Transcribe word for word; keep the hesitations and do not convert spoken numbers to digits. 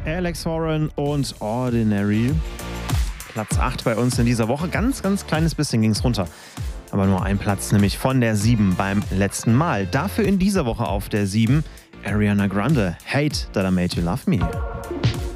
Alex Warren und Ordinary. Platz acht bei uns in dieser Woche. Ganz, ganz kleines bisschen ging es runter. Aber nur ein Platz, nämlich von der sieben beim letzten Mal. Dafür in dieser Woche auf der sieben Ariana Grande. Hate That I Made You Love Me.